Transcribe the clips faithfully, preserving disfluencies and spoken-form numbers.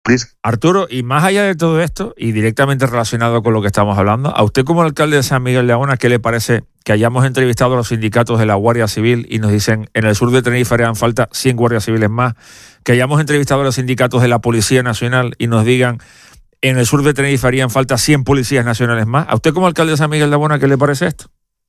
Arturo, y más allá de todo esto, y directamente relacionado con lo que estamos hablando, a usted como alcalde de San Miguel de Abona, ¿qué le parece que hayamos entrevistado a los sindicatos de la Guardia Civil y nos dicen en el sur de Tenerife harían falta cien guardias civiles más? Que hayamos entrevistado a los sindicatos de la Policía Nacional y nos digan en el sur de Tenerife harían falta cien policías nacionales más. ¿A usted como alcalde de San Miguel de Abona qué le parece esto?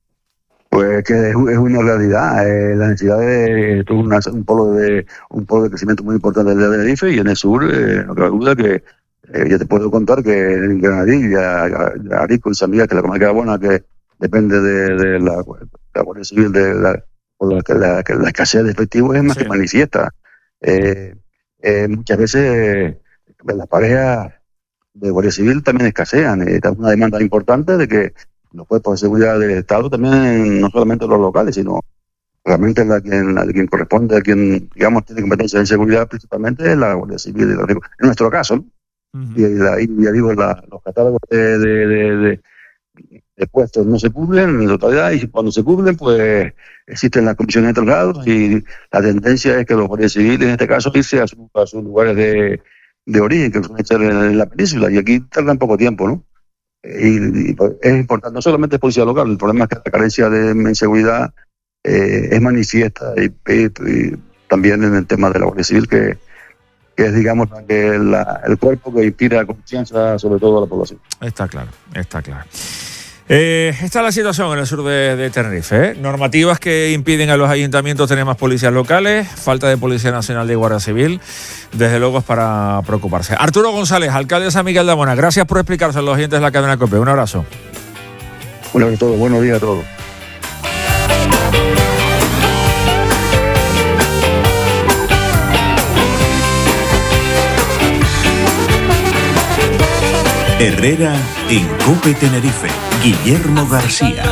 Pues que es, es una realidad. Eh, la necesidad de esto es una, un polo de un polo de crecimiento muy importante de Tenerife, y en el sur eh, no cabe duda que eh, ya te puedo contar que en Granadilla, Arico y San Miguel, que la comarca de Abona, que depende de, de, la, de la Guardia Civil, de la, por la, la, la, la escasez de efectivos es más sí. que manifiesta. Eh, eh, muchas veces eh, las parejas de Guardia Civil también escasean. Eh, es una demanda importante de que los cuerpos de seguridad del Estado también, no solamente los locales, sino realmente la quien, la quien corresponde, a quien, digamos, tiene competencia en seguridad, principalmente es la Guardia Civil. En nuestro caso, ¿no? Uh-huh. Y, la, y ya digo, la, los catálogos de, de, de, de, de puestos no se cubren en totalidad, y cuando se cubren, pues existen las comisiones de traslados, y la tendencia es que los guardias civiles, en este caso, irse a, su, a sus lugares de, de origen, que son estar en, en la península, y aquí tardan poco tiempo, ¿no? Y, y es importante, no solamente es policía local, el problema es que la carencia de seguridad eh, es manifiesta, y, y, y también en el tema de la Guardia Civil, que, que es, digamos, que la, el cuerpo que inspira confianza sobre todo a la población. Está claro, está claro. Eh, esta es la situación en el sur de, de Tenerife, ¿eh? Normativas que impiden a los ayuntamientos tener más policías locales, falta de Policía Nacional y Guardia Civil, desde luego es para preocuparse. Arturo González, alcalde de San Miguel de Abona, gracias por explicarse a los oyentes de la cadena COPE. Un abrazo. Un abrazo a todos, buenos días a todos. Herrera en COPE Tenerife, Guillermo García.